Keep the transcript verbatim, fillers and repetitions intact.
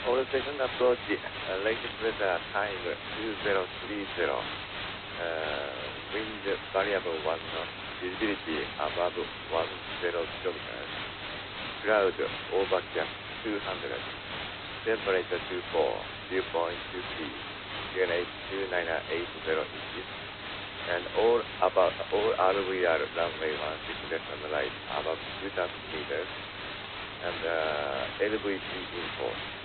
All station approach, uh, latest weather time two zero three zero, uh, wind variable one knot, visibility above one zero kilometers, cloud overcast two hundred, temperature two four, dew point two three, Q N H two nine eight zero inches, and all about all R V R runway one six left and right above two thousand meters, and uh, L V P info.